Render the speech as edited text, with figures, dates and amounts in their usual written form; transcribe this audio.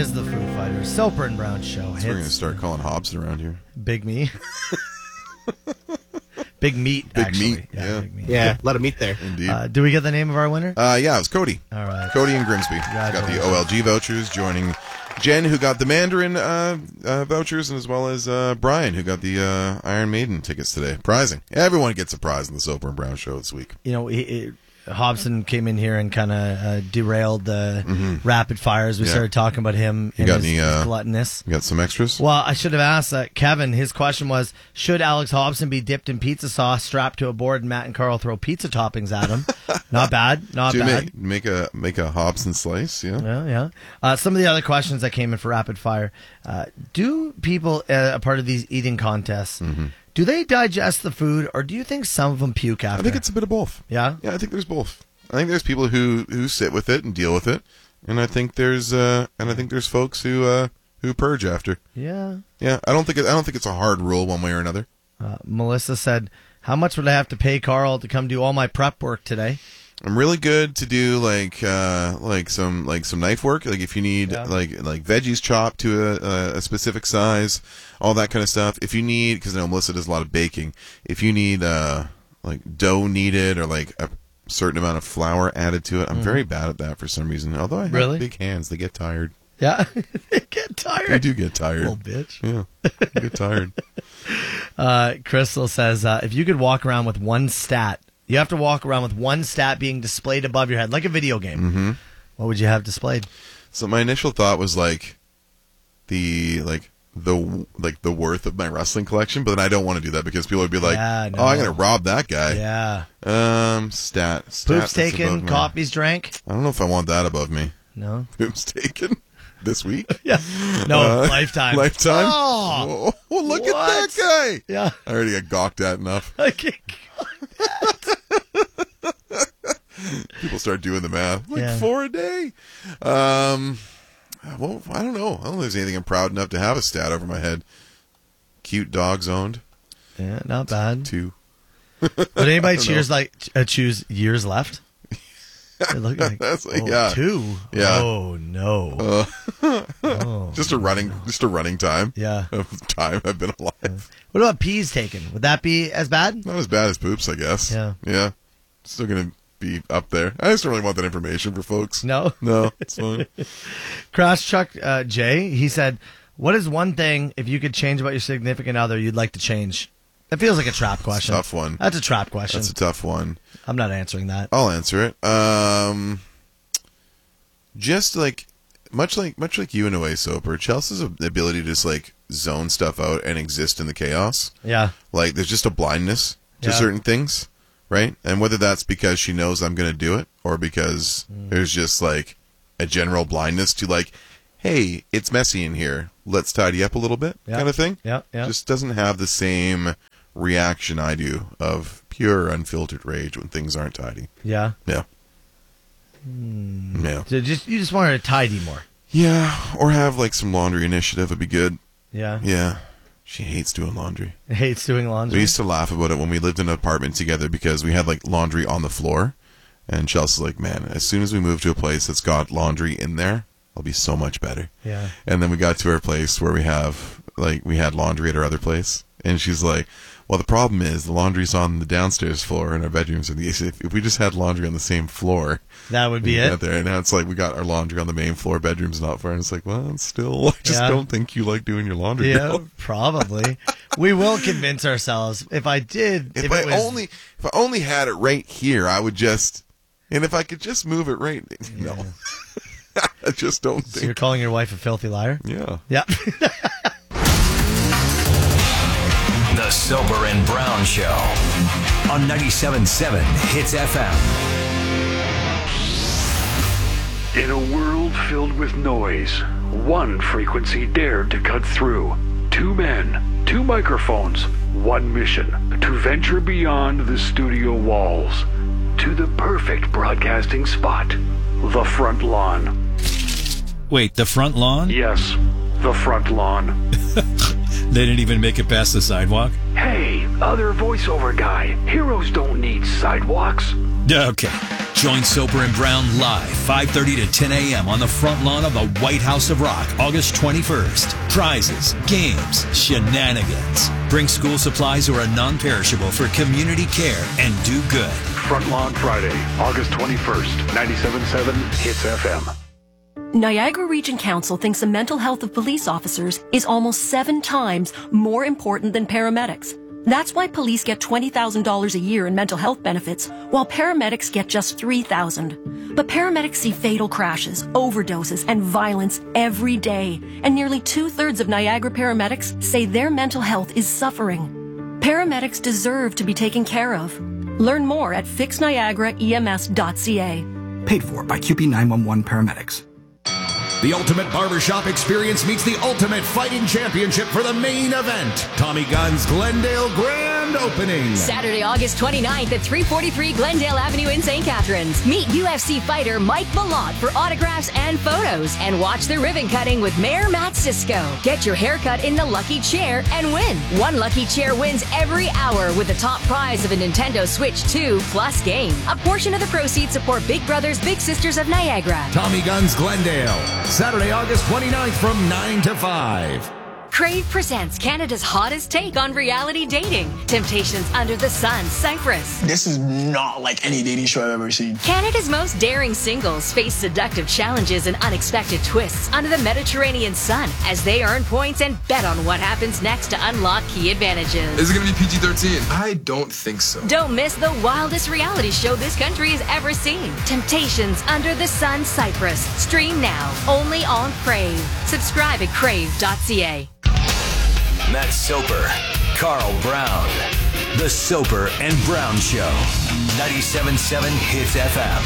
is the Foo Fighters. Soper and Brown Show. So we're going to start calling Hobson around here. Big Me. Big Meat, Big actually. Meat, yeah. Big Meat. Yeah, let him eat there. Indeed. Do we get the name of our winner? Yeah, it was Cody. All right. Cody in Grimsby. Got the OLG vouchers, joining Jen, who got the Mandarin vouchers, and as well as Brian, who got the Iron Maiden tickets today. Prizing. Everyone gets a prize in the Soper and Brown Show this week. You know, Hobson came in here and kind of derailed the rapid fires. We started talking about him and his gluttonous. You got some extras? Well, I should have asked Kevin. His question was, should Alex Hobson be dipped in pizza sauce, strapped to a board, and Matt and Carl throw pizza toppings at him? Not bad. Not bad. Make a Hobson slice, yeah. Yeah. Some of the other questions that came in for rapid fire. Do people, a part of these eating contests, do they digest the food, or do you think some of them puke after? I think it's a bit of both. Yeah? Yeah, I think there's both. I think there's people who sit with it and deal with it, and I think there's folks who purge after. Yeah. Yeah, I don't think it's a hard rule one way or another. Melissa said, "How much would I have to pay Carl to come do all my prep work today?" I'm really good to do like some knife work. Like if you need like veggies chopped to a specific size, all that kind of stuff. If you need, because I know Melissa does a lot of baking. If you need like dough kneaded or like a certain amount of flour added to it, I'm very bad at that for some reason. Although I have big hands, they get tired. Yeah, they get tired. They do get tired. Little bitch. Yeah, they get tired. Crystal says, if you could walk around with one stat. You have to walk around with one stat being displayed above your head, like a video game. What would you have displayed? So my initial thought was like the worth of my wrestling collection, but then I don't want to do that because people would be like, "Oh, I'm gonna rob that guy." Yeah. Stat. Poops taken, coffees drank. I don't know if I want that above me. No. Poops taken this week. Yeah. No, lifetime. Lifetime. Oh, look at that guy. Yeah. I already got gawked at enough. People start doing the math. 4 a day. Well, I don't know. I don't know if there's anything I'm proud enough to have a stat over my head. Cute dogs owned. Yeah, not bad. 2. Would anybody choose years left? That's 2. Yeah. Oh no. Just a running time. Yeah. Of time I've been alive. What about peas taken? Would that be as bad? Not as bad as poops, I guess. Yeah. Yeah. Still gonna be up there. I just don't really want that information for folks. No, it's fine. Crash Chuck Jay, he said, "What is one thing if you could change about your significant other you'd like to change?" That feels like a trap question. Tough one. That's a trap question. That's a tough one. I'm not answering that. I'll answer it. Just like much like you in a way, Soper. Chelsea's ability to just like zone stuff out and exist in the chaos. Yeah. Like there's just a blindness to certain things, right? And whether that's because she knows I'm going to do it, or because there's just like a general blindness to like, hey, it's messy in here. Let's tidy up a little bit, kind of thing. Yeah. Just doesn't have the same reaction I do of pure unfiltered rage when things aren't tidy. Yeah. Yeah. So you just want her to tidy more. Yeah, or have like some laundry initiative would be good. Yeah. Yeah. She hates doing laundry. Hates doing laundry. We used to laugh about it when we lived in an apartment together because we had like laundry on the floor, and Chelsea's like, "Man, as soon as we move to a place that's got laundry in there, I'll be so much better." Yeah. And then we got to our place where we had laundry at our other place, and she's like, "Well, the problem is the laundry's on the downstairs floor and our bedrooms are if we just had laundry on the same floor, that would be it." There. And now it's like we got our laundry on the main floor, bedroom's not far, and it's like, well, still, I just don't think you like doing your laundry. Yeah, now. Probably. We will convince ourselves. If I only had it right here, I would just, and if I could just move it right, no. I just don't think. So you're calling your wife a filthy liar? Yeah. Yeah. The Soper and Brown Show on 97.7 Hits FM. In a world filled with noise, one frequency dared to cut through. 2 men, 2 microphones, 1 mission: to venture beyond the studio walls to the perfect broadcasting spot, the front lawn. Wait, the front lawn? Yes, the front lawn. They didn't even make it past the sidewalk? Hey, other voiceover guy, heroes don't need sidewalks. Okay. Join Soper and Brown live 5:30 to 10 a.m. on the front lawn of the White House of Rock, August 21st. Prizes, games, shenanigans. Bring school supplies or a non-perishable for community care and do good. Front Lawn Friday, August 21st, 97.7 Hits FM. Niagara Region Council thinks the mental health of police officers is almost 7 times more important than paramedics. That's why police get $20,000 a year in mental health benefits, while paramedics get just $3,000. But paramedics see fatal crashes, overdoses, and violence every day, and nearly 2/3 of Niagara paramedics say their mental health is suffering. Paramedics deserve to be taken care of. Learn more at fixniagaraems.ca. Paid for by QP 911 paramedics. The Ultimate Barbershop Experience meets the Ultimate Fighting Championship for the main event. Tommy Gunn's Glendale Grand Opening. Saturday, August 29th at 343 Glendale Avenue in St. Catharines. Meet UFC fighter Mike Malott for autographs and photos. And watch the ribbon cutting with Mayor Matt Sisko. Get your haircut in the Lucky Chair and win. One Lucky Chair wins every hour with the top prize of a Nintendo Switch 2 plus game. A portion of the proceeds support Big Brothers Big Sisters of Niagara. Tommy Gunn's Glendale. Saturday, August 29th from 9 to 5. Crave presents Canada's hottest take on reality dating. Temptations Under the Sun, Cyprus. This is not like any dating show I've ever seen. Canada's most daring singles face seductive challenges and unexpected twists under the Mediterranean sun as they earn points and bet on what happens next to unlock key advantages. Is it going to be PG-13? I don't think so. Don't miss the wildest reality show this country has ever seen. Temptations Under the Sun, Cyprus. Stream now, only on Crave. Subscribe at crave.ca. Matt Soper, Carl Brown. The Soper and Brown Show. 97.7 Hits FM.